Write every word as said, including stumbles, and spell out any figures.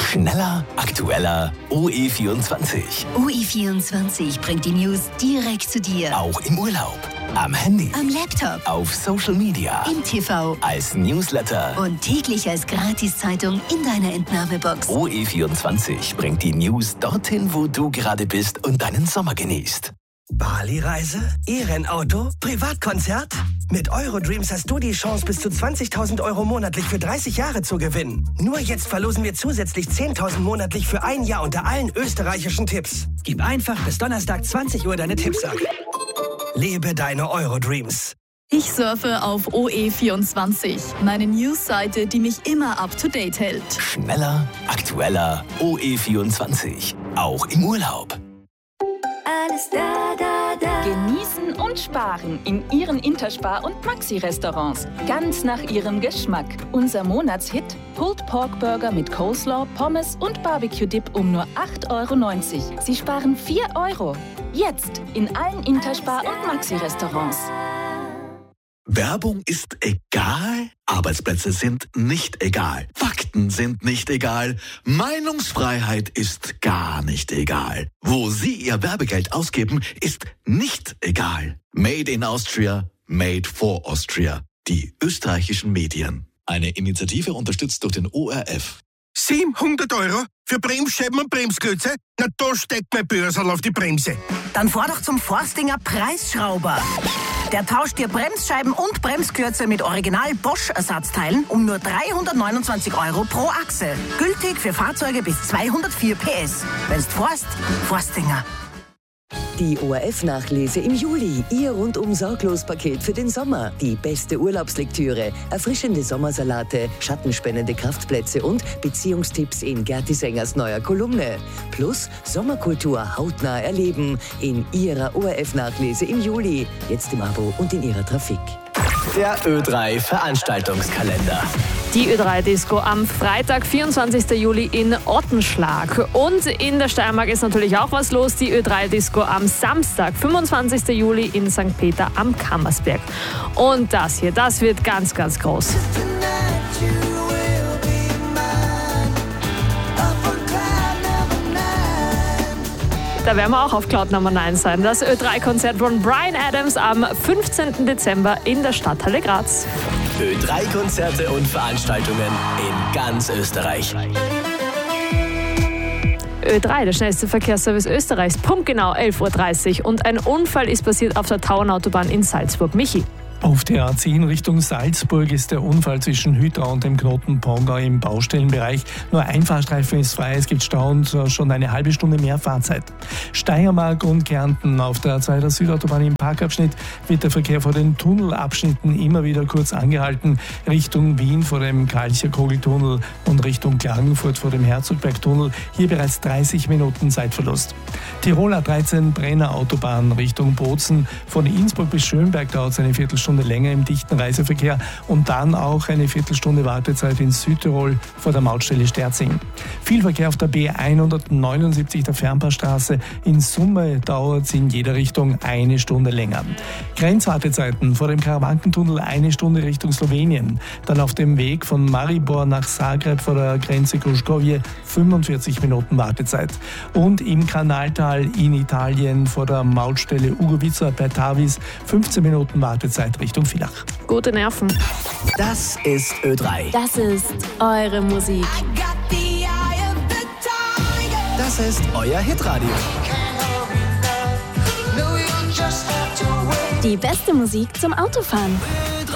Schneller, aktueller, O E vierundzwanzig. O E vierundzwanzig bringt die News direkt zu dir. Auch im Urlaub, am Handy, am Laptop, auf Social Media, im T V, als Newsletter und täglich als Gratiszeitung in deiner Entnahmebox. O E vierundzwanzig bringt die News dorthin, wo du gerade bist und deinen Sommer genießt. Bali-Reise? E-Rennauto? Privatkonzert? Mit Eurodreams hast du die Chance, bis zu zwanzigtausend Euro monatlich für dreißig Jahre zu gewinnen. Nur jetzt verlosen wir zusätzlich zehntausend monatlich für ein Jahr unter allen österreichischen Tipps. Gib einfach bis Donnerstag zwanzig Uhr deine Tipps ab. Lebe deine Eurodreams. Ich surfe auf O E vierundzwanzig, meine Newsseite, die mich immer up to date hält. Schneller, aktueller, O E vierundzwanzig. Auch im Urlaub. Alles da, da, da. Genießen und sparen in Ihren Interspar- und Maxi-Restaurants. Ganz nach Ihrem Geschmack. Unser Monatshit: Pulled Pork Burger mit Coleslaw, Pommes und Barbecue-Dip um nur acht Euro neunzig. Sie sparen vier Euro. Jetzt in allen Interspar- und Maxi-Restaurants. Werbung ist egal, Arbeitsplätze sind nicht egal, Fakten sind nicht egal, Meinungsfreiheit ist gar nicht egal. Wo Sie Ihr Werbegeld ausgeben, ist nicht egal. Made in Austria, made for Austria. Die österreichischen Medien. Eine Initiative unterstützt durch den O R F. siebenhundert Euro für Bremsscheiben und Bremsklötze? Na, da steckt mein Börsal auf die Bremse. Dann fahr doch zum Forstinger Preisschrauber. Der tauscht dir Bremsscheiben und Bremsklötze mit Original Bosch-Ersatzteilen um nur dreihundertneunundzwanzig Euro pro Achse. Gültig für Fahrzeuge bis zweihundertvier P S. Wenn's fährst, Forstinger. Die O R F-Nachlese im Juli. Ihr Rundum-Sorglos-Paket für den Sommer. Die beste Urlaubslektüre, erfrischende Sommersalate, schattenspendende Kraftplätze und Beziehungstipps in Gerti Sängers neuer Kolumne. Plus Sommerkultur hautnah erleben in Ihrer O R F-Nachlese im Juli. Jetzt im Abo und in Ihrer Trafik. Der Ö drei Veranstaltungskalender. Die Ö drei Disco am Freitag, vierundzwanzigsten Juli in Ottenschlag. Und in der Steiermark ist natürlich auch was los. Die Ö drei Disco am Samstag, fünfundzwanzigsten Juli in Sankt Peter am Kammersberg. Und das hier, das wird ganz, ganz groß. Da werden wir auch auf Cloud Nummer neun sein. Das Ö drei Konzert von Bryan Adams am fünfzehnten Dezember in der Stadthalle Graz. Ö drei Konzerte und Veranstaltungen in ganz Österreich. Ö drei, der schnellste Verkehrsservice Österreichs. Punktgenau elf Uhr dreißig. Und ein Unfall ist passiert auf der Tauernautobahn in Salzburg. Michi. Auf der A zehn Richtung Salzburg ist der Unfall zwischen Hütta und dem Knoten Pongau im Baustellenbereich. Nur ein Fahrstreifen ist frei, es gibt Stau und schon eine halbe Stunde mehr Fahrzeit. Steiermark und Kärnten. Auf der zweiter Südautobahn im Parkabschnitt wird der Verkehr vor den Tunnelabschnitten immer wieder kurz angehalten. Richtung Wien vor dem Kalcher Kogeltunnel und Richtung Klagenfurt vor dem Herzogbergtunnel. Hier bereits dreißig Minuten Zeitverlust. Tiroler dreizehn Brenner Autobahn Richtung Bozen. Von Innsbruck bis Schönberg dauert es eine Viertelstunde länger im dichten Reiseverkehr und dann auch eine Viertelstunde Wartezeit in Südtirol vor der Mautstelle Sterzing. Viel Verkehr auf der B hundertneunundsiebzig der Fernpassstraße. In Summe dauert es in jeder Richtung eine Stunde länger. Grenzwartezeiten vor dem Karawankentunnel eine Stunde Richtung Slowenien. Dann auf dem Weg von Maribor nach Zagreb vor der Grenze Kruškovje fünfundvierzig Minuten Wartezeit. Und im Kanaltal in Italien vor der Mautstelle Ugovica bei Tavis fünfzehn Minuten Wartezeit Richtung Villach. Gute Nerven. Das ist Ö drei. Das ist eure Musik. Das ist euer Hitradio. Die beste Musik zum Autofahren.